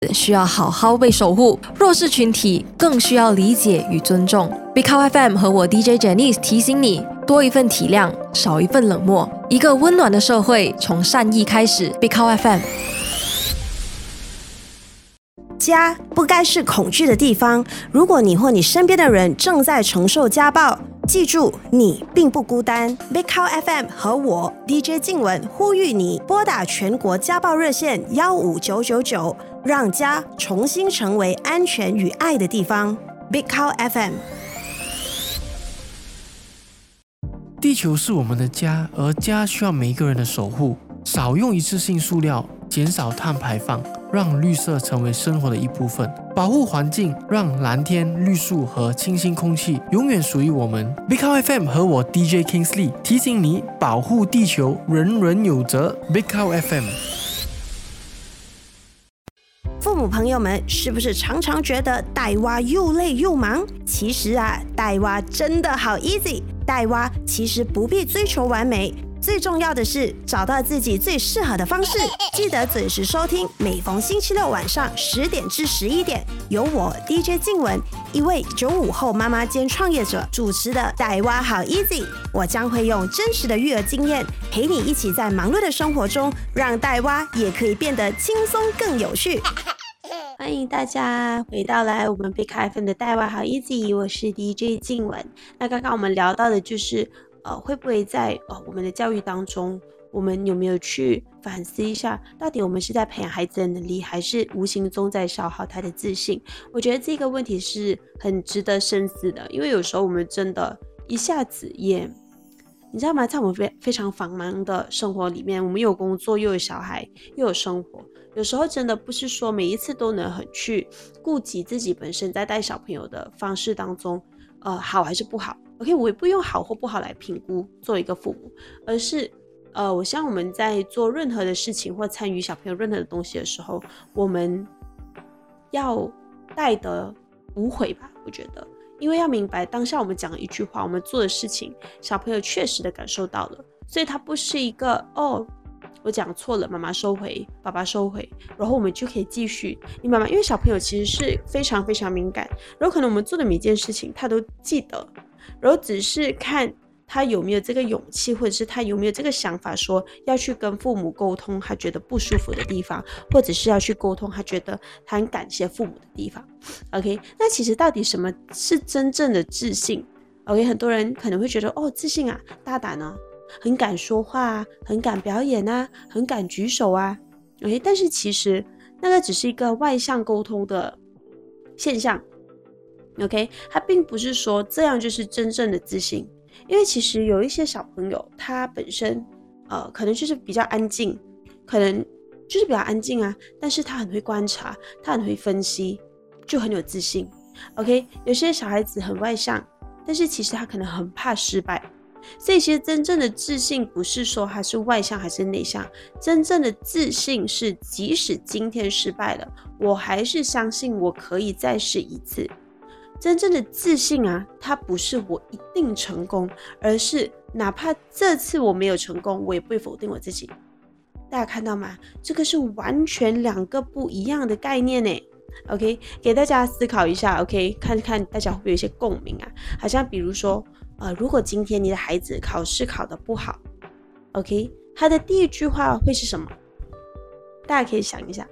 需要好好被守护，弱势群体更需要理解与尊重。Big Cow FM 和我 DJ Janice 提醒你，多一份体谅，少一份冷漠。一个温暖的社会从善意开始。Big Cow FM。 家不该是恐惧的地方。如果你或你身边的人正在承受家暴，记住，你并不孤单。Big Cow FM 和我 DJ 静雯呼吁你拨打全国家暴热线15999，让家重新成为安全与爱的地方。Big Cow FM。 地球是我们的家，而家需要每一个人的守护。少用一次性塑料，减少碳排放，让绿色成为生活的一部分。保护环境，让蓝天、绿树和清新空气永远属于我们。Big Cow FM 和我 DJ Kingsley 提醒你，保护地球，人人有责。Big Cow FM。 父母朋友们，是不是常常觉得带娃又累又忙？其实带娃真的好 easy。带娃其实不必追求完美，最重要的是找到自己最适合的方式。记得准时收听，每逢星期六晚上10点至11点，由我 DJ 静雯，一位95后妈妈兼创业者主持的带娃好 easy。我将会用真实的育儿经验，陪你一起在忙碌的生活中，让带娃也可以变得轻松更有趣。欢迎大家回到来我们 Big Cow FM 的带娃好 easy， 我是 DJ 静雯。那刚刚我们聊到的就是会不会在我们的教育当中，我们有没有去反思一下，到底我们是在培养孩子的能力，还是无形中在消耗他的自信？我觉得这个问题是很值得深思的，因为有时候我们真的一下子也，你知道吗？在我们非常繁忙的生活里面，我们有工作，又有小孩，又有生活，有时候真的不是说每一次都能很去顾及自己本身在带小朋友的方式当中，好还是不好。OK， 我也不用好或不好来评估做一个父母，而是我希望我们在做任何的事情或参与小朋友任何的东西的时候，我们要带得无悔吧，我觉得。因为要明白当下我们讲的一句话，我们做的事情，小朋友确实的感受到了，所以它不是一个我讲错了，妈妈收回，爸爸收回，然后我们就可以继续，你明白吗？因为小朋友其实是非常非常敏感，然后可能我们做的每件事情他都记得，然后只是看他有没有这个勇气，或者是他有没有这个想法，说要去跟父母沟通他觉得不舒服的地方，或者是要去沟通他觉得他很感谢父母的地方。 OK， 那其实到底什么是真正的自信？ OK， 很多人可能会觉得自信啊，大胆啊，很敢说话啊，很敢表演啊，很敢举手啊。 OK， 但是其实那个只是一个外向沟通的现象。 OK， 它并不是说这样就是真正的自信，因为其实有一些小朋友他本身可能就是比较安静，可能就是比较安静啊，但是他很会观察，他很会分析，就很有自信。 OK， 有些小孩子很外向，但是其实他可能很怕失败，所以其实真正的自信不是说他是外向还是内向，真正的自信是即使今天失败了，我还是相信我可以再试一次。真正的自信啊，它不是我一定成功，而是哪怕这次我没有成功，我也不会否定我自己。大家看到吗？这个是完全两个不一样的概念耶。 OK， 给大家思考一下。 OK， 看看大家会不会有一些共鸣啊？好像比如说如果今天你的孩子考试考得不好， OK， 他的第一句话会是什么？大家可以想一下，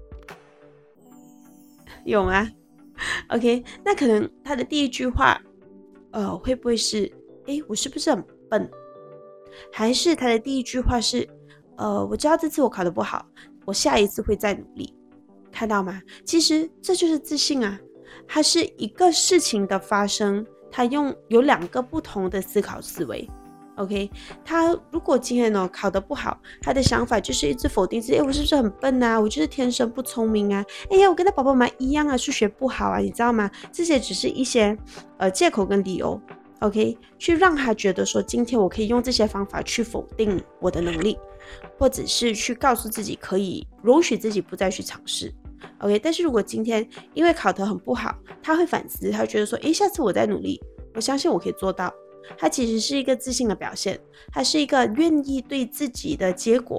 有吗？OK， 那可能他的第一句话会不会是我是不是很笨？还是他的第一句话是我知道这次我考得不好，我下一次会再努力。看到吗？其实这就是自信啊，它是一个事情的发生，它有两个不同的思考思维。OK， 他如果今天考得不好，他的想法就是一直否定自己，我是不是很笨啊？我就是天生不聪明啊！我跟他爸爸妈妈一样啊，数学不好啊，你知道吗？这些只是一些借口跟理由。OK， 去让他觉得说，今天我可以用这些方法去否定我的能力，或者是去告诉自己可以容许自己不再去尝试。OK， 但是如果今天因为考得很不好，他会反思，他会觉得说，下次我再努力，我相信我可以做到。它其实是一个自信的表现，它是一个愿意对自己的结果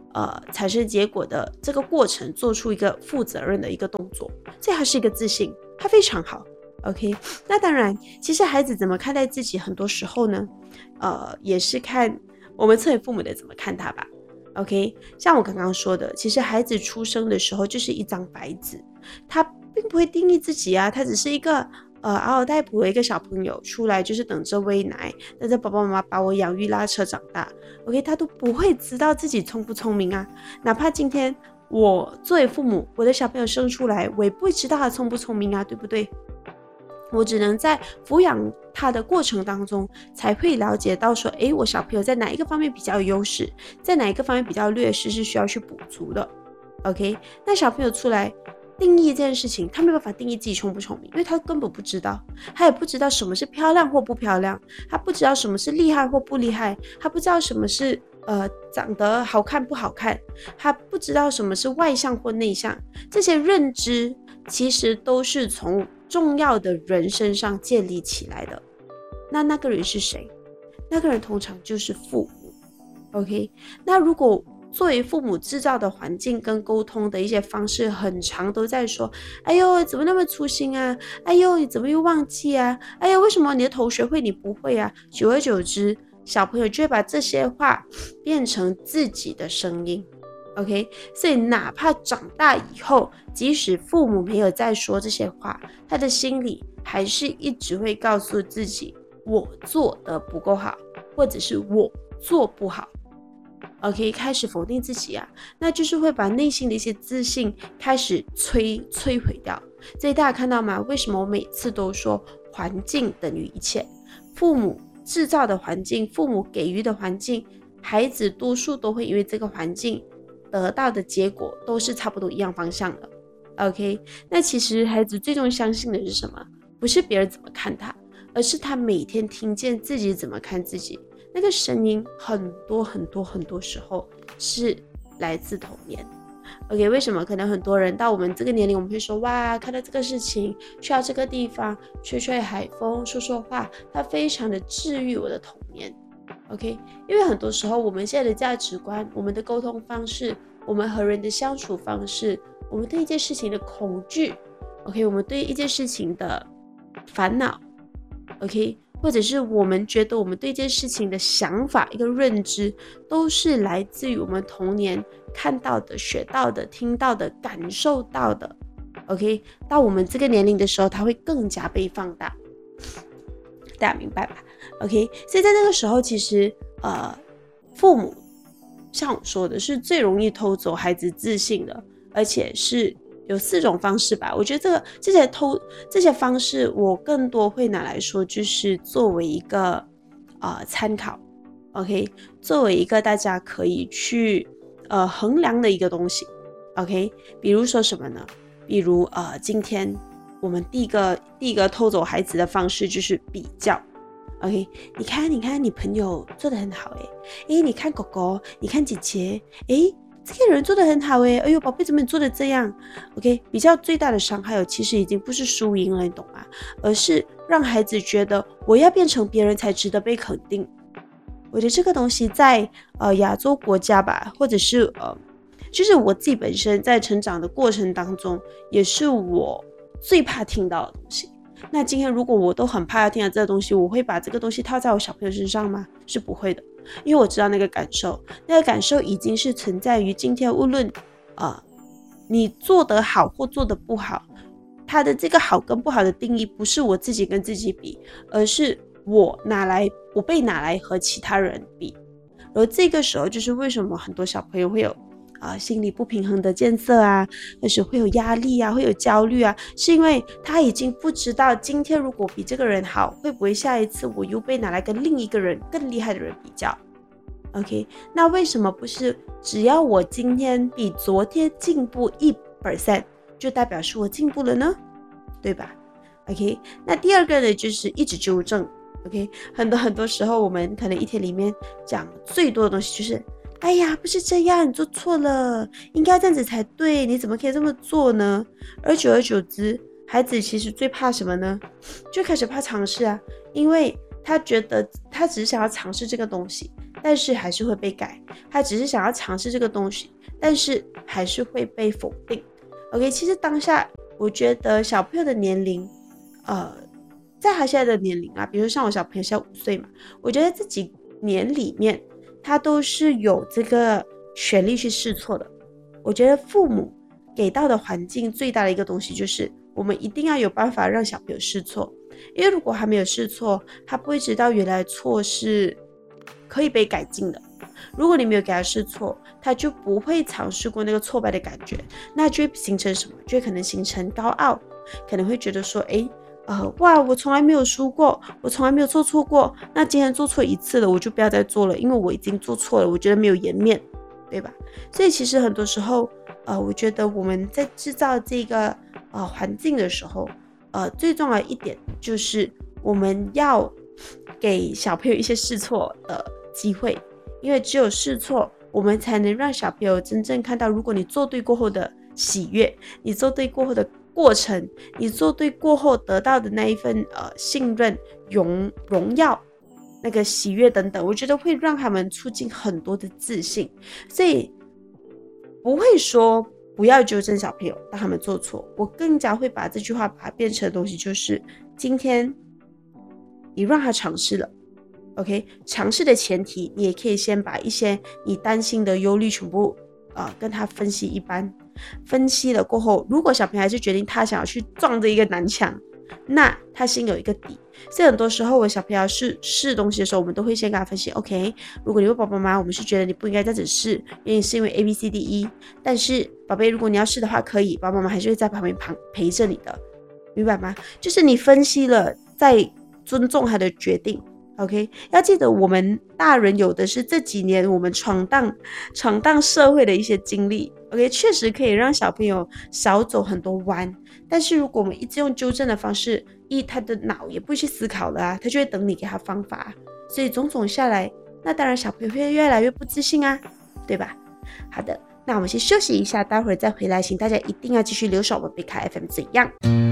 产生结果的这个过程做出一个负责任的一个动作，所以它是一个自信，它非常好。OK， 那当然，其实孩子怎么看待自己，很多时候呢，也是看我们作为父母的怎么看他吧。OK， 像我刚刚说的，其实孩子出生的时候就是一张白纸，他并不会定义自己啊，他只是一个嗷嗷待哺的一个小朋友，出来就是等着喂奶，等着爸爸妈妈把我养育拉扯长大。OK， 他都不会知道自己聪不聪明啊，哪怕今天我作为父母，我的小朋友生出来，我也不会知道他聪不聪明啊，对不对？我只能在抚养他的过程当中，才会了解到说，我小朋友在哪一个方面比较有优势，在哪一个方面比较劣势，是需要去补足的。OK， 那小朋友出来定义这件事情，他没办法定义自己聪不聪明，因为他根本不知道，他也不知道什么是漂亮或不漂亮，他不知道什么是厉害或不厉害，他不知道什么是长得好看不好看，他不知道什么是外向或内向，这些认知其实都是从重要的人身上建立起来的。那个人是谁？那个人通常就是父母。 OK， 那如果作为父母制造的环境跟沟通的一些方式很常都在说，哎呦怎么那么粗心啊，哎呦你怎么又忘记啊，哎呦为什么你的同学会你不会啊，久而久之小朋友就会把这些话变成自己的声音。OK， 所以哪怕长大以后，即使父母没有再说这些话，他的心里还是一直会告诉自己，我做得不够好，或者是我做不好。OK， 开始否定自己啊，那就是会把内心的一些自信开始摧毁掉。所以大家看到吗？为什么我每次都说环境等于一切？父母制造的环境，父母给予的环境，孩子多数都会因为这个环境得到的结果都是差不多一样方向的。 OK， 那其实孩子最终相信的是什么？不是别人怎么看他，而是他每天听见自己怎么看自己。那个声音很多时候是来自童年。 OK， 为什么可能很多人到我们这个年龄，我们会说，哇，看到这个事情，去到这个地方，吹吹海风，说说话，它非常的治愈我的童年。OK， 因为很多时候我们现在的价值观，我们的沟通方式，我们和人的相处方式，我们对一件事情的恐惧 OK， 我们对一件事情的烦恼 OK， 或者是我们觉得我们对一件事情的想法，一个认知，都是来自于我们童年看到的、学到的、听到的、感受到的 OK， 到我们这个年龄的时候，它会更加被放大，大家明白吧？ OK， 所以在那个时候，其实父母像我说的是最容易偷走孩子自信的，而且是有4种方式吧。我觉得这些方式，我更多会拿来说，就是作为一个参考 ，OK， 作为一个大家可以去衡量的一个东西 ，OK。比如说什么呢？比如今天我们第一个偷走孩子的方式就是比较。OK， 你看你朋友做得很好你看狗狗，你看姐姐，这个人做得很好哎呦宝贝怎么你做得这样 OK， 比较最大的伤害其实已经不是输赢了，你懂吗？而是让孩子觉得我要变成别人才值得被肯定。我觉得这个东西在亚洲国家吧，或者是就是我自己本身在成长的过程当中，也是我最怕听到的东西。那今天如果我都很怕要听到这个东西，我会把这个东西套在我小朋友身上吗？是不会的，因为我知道那个感受已经是存在于今天，无论你做得好或做得不好，它的这个好跟不好的定义不是我自己跟自己比，而是我被拿来和其他人比。而这个时候就是为什么很多小朋友会有心理不平衡的建设或者会有压力会有焦虑是因为他已经不知道今天如果比这个人好，会不会下一次我又被拿来跟另一个人更厉害的人比较。 OK， 那为什么不是只要我今天比昨天进步 1% 就代表是我进步了呢？对吧？ OK， 那第二个呢，就是一直纠正。 OK， 很多时候我们可能一天里面讲最多的东西就是哎呀不是这样，你做错了，应该这样子才对，你怎么可以这么做呢？而久而久之，孩子其实最怕什么呢？就开始怕尝试因为他觉得他只是想要尝试这个东西， 但是还是会被改，他只是想要尝试这个东西，但是还是会被否定。OK， 其实当下我觉得小朋友的年龄在他现在的年龄啊，比如说像我小朋友现在5岁嘛，我觉得这几年里面他都是有这个权利去试错的。我觉得父母给到的环境最大的一个东西就是我们一定要有办法让小朋友试错，因为如果还没有试错，他不会知道原来错是可以被改进的。如果你没有给他试错，他就不会尝试过那个挫败的感觉，那就会形成什么？就会可能形成高傲，可能会觉得说哇，我从来没有输过，我从来没有做错过，那今天做错一次了，我就不要再做了，因为我已经做错了，我觉得没有颜面，对吧？所以其实很多时候我觉得我们在制造这个环境的时候最重要的一点就是我们要给小朋友一些试错的机会，因为只有试错我们才能让小朋友真正看到，如果你做对过后的喜悦，你做对过后的过程，你做对过后得到的那一份信任、荣耀、那个喜悦等等，我觉得会让他们促进很多的自信。所以不会说不要纠正小朋友当他们做错，我更加会把这句话把它变成的东西就是今天你让他尝试了 OK， 尝试的前提你也可以先把一些你担心的忧虑全部跟他分析一番，分析了过后，如果小朋友还是决定他想要去撞这一个南墙，那他心有一个底。所以很多时候我小朋友试东西的时候，我们都会先跟他分析 OK， 如果你问爸爸妈妈，我们是觉得你不应该这样子试，原因是因为 ABCDE， 但是宝贝如果你要试的话可以，爸爸妈妈还是会在旁边陪着你的，明白吗？就是你分析了再尊重他的决定。OK， 要记得我们大人有的是这几年我们闯荡社会的一些经历 OK， 确实可以让小朋友少走很多弯，但是如果我们一直用纠正的方式，他的脑也不会去思考了他就会等你给他方法，所以种种下来，那当然小朋友会越来越不自信啊，对吧？好的，那我们先休息一下，待会儿再回来，请大家一定要继续留守我们BigCar FM 怎样。